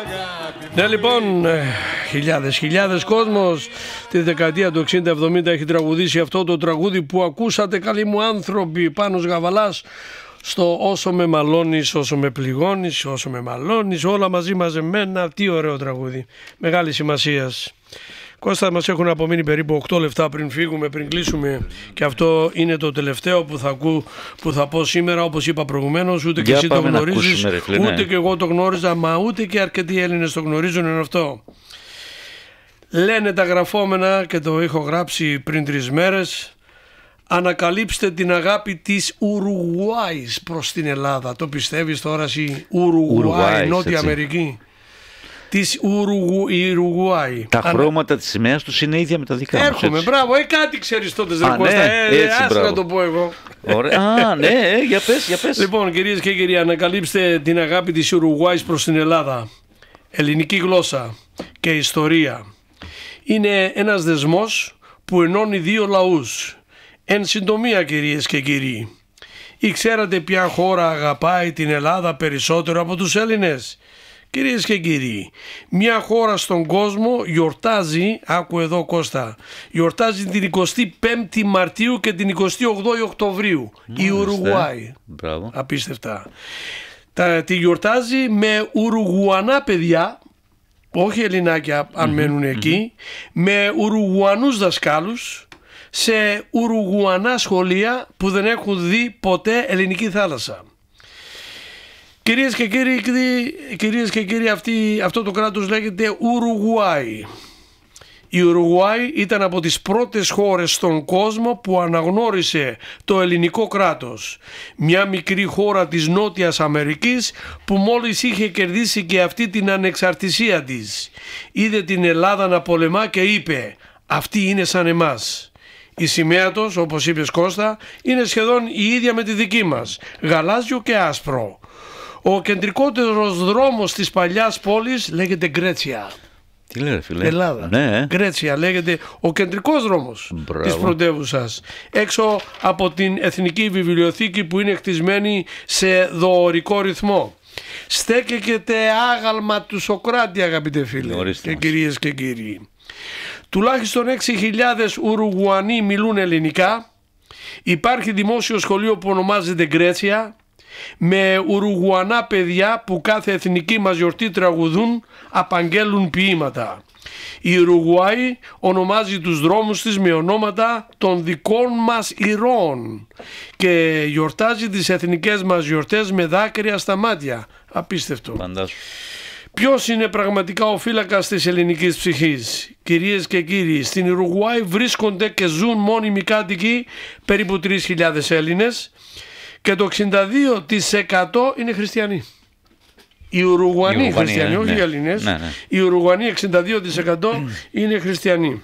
Ναι, λοιπόν, χιλιάδες κόσμος τη δεκαετία του 60-70 έχει τραγουδήσει αυτό το τραγούδι που ακούσατε, καλοί μου άνθρωποι. Πάνος Γαβαλάς στο όσο με μαλώνεις, όσο με πληγώνεις, όσο με μαλώνεις, όλα μαζί μαζεμένα. Τι ωραίο τραγούδι, μεγάλη σημασίας. Κώστα, μας έχουν απομείνει περίπου 8 λεπτά πριν φύγουμε, πριν κλείσουμε, και αυτό είναι το τελευταίο που θα πω σήμερα. Όπως είπα προηγουμένως, ούτε και εσύ το γνωρίζεις, ούτε και εγώ το γνώριζα, μα ούτε και αρκετοί Έλληνες το γνωρίζουν, είναι αυτό. Λένε τα γραφόμενα, και το έχω γράψει πριν 3 μέρες, ανακαλύψτε την αγάπη της Ουρουγουάης προς την Ελλάδα. Το πιστεύεις τώρα εσύ? Ουρουγουάη, Νότια Αμερική. Της Ουρουγουάη. Τα χρώματα της σημαίας τους είναι ίδια με τα δικά μας. Έρχομαι, μπράβο, κάτι ξέρεις τότε, δεν Κώστα. Άσε να το πω εγώ. Ωραία. Ναι, για πες. Λοιπόν, κυρίες και κύριοι, ανακαλύψτε την αγάπη της Ουρουγουάης προς την Ελλάδα. Ελληνική γλώσσα και ιστορία. Είναι ένας δεσμός που ενώνει δύο λαούς. Εν συντομία, κυρίες και κύριοι, ή ξέρατε ποια χώρα αγαπάει την Ελλάδα περισσότερο από τους Έλληνες? Κυρίες και κύριοι, μια χώρα στον κόσμο γιορτάζει, άκου εδώ Κώστα, γιορτάζει την 25η Μαρτίου και την 28η Οκτωβρίου. Η Ουρουγουάη. Απίστευτα. Τη γιορτάζει με Ουρουγουανά παιδιά, όχι Ελληνάκια αν μένουν εκεί, με Ουρουγουανούς δασκάλους, σε Ουρουγουανά σχολεία που δεν έχουν δει ποτέ ελληνική θάλασσα. Κυρίες και κύριοι, αυτό το κράτος λέγεται Ουρουγουάη. Η Ουρουγουάη ήταν από τις πρώτες χώρες στον κόσμο που αναγνώρισε το ελληνικό κράτος. Μια μικρή χώρα της Νότιας Αμερικής που μόλις είχε κερδίσει και αυτή την ανεξαρτησία της. Είδε την Ελλάδα να πολεμά και είπε, αυτή είναι σαν εμάς. Η σημαία τους, όπως είπες Κώστα, είναι σχεδόν η ίδια με τη δική μας, γαλάζιο και άσπρο. Ο κεντρικότερος δρόμος της παλιάς πόλης λέγεται Γκρέτσια. Τι λέει, φίλε? Ελλάδα. Ναι. Γκρέτσια λέγεται ο κεντρικός δρόμος της πρωτεύουσας. Έξω από την Εθνική Βιβλιοθήκη που είναι χτισμένη σε δωρικό ρυθμό. Στέκεται άγαλμα του Σοκράτη, αγαπητέ φίλε και κυρίες και κύριοι. Τουλάχιστον 6.000 Ουρουγουανοί μιλούν ελληνικά. Υπάρχει δημόσιο σχολείο που ονομάζεται Γκρέτσια, με Ουρουγουανά παιδιά που κάθε εθνική μας γιορτή τραγουδούν, απαγγέλουν ποίηματα. Η Ουρουγουάη ονομάζει τους δρόμους της με ονόματα των δικών μας ηρώων και γιορτάζει τις εθνικές μας γιορτές με δάκρυα στα μάτια. Απίστευτο. Φαντάσου. Ποιος είναι πραγματικά ο φύλακας της ελληνικής ψυχής? Κυρίες και κύριοι, στην Ουρουγουάη βρίσκονται και ζουν μόνιμοι κάτοικοι περίπου 3.000 Έλληνες και το 62% είναι χριστιανοί. Οι Ουρουγουανοί χριστιανοί, όχι οι Έλληνες. Ναι. Οι Ουρουγουανοί 62% είναι χριστιανοί.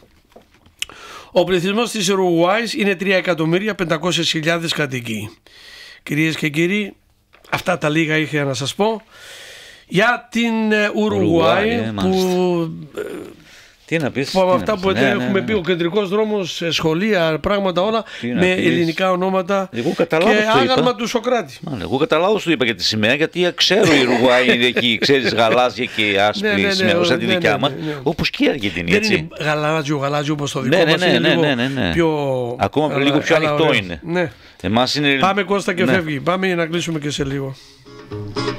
Ο πληθυσμός της Ουρουγουάης είναι 3.500.000 κατοικοί. Κυρίες και κύριοι, αυτά τα λίγα είχα να σας πω για την Ουρουγουάη που... Τι να πεις, από αυτά που έχουμε πει, ο κεντρικός δρόμος, σχολεία, πράγματα όλα με ελληνικά ονόματα και άγαλμα του Σοκράτη. Εγώ κατά λάθος του είπα για τη σημαία, γιατί ξέρω η Ουρουγουάη είναι εκεί, ξέρεις, γαλάζια και άσπρη σημαία σαν τη δικιά μας, όπως και η Αργεντινή. Δεν είναι γαλάζιο όπως το δικό μας, είναι ακόμα λίγο πιο ανοιχτό είναι. Πάμε Κώστα και φεύγει, πάμε να κλείσουμε και σε λίγο.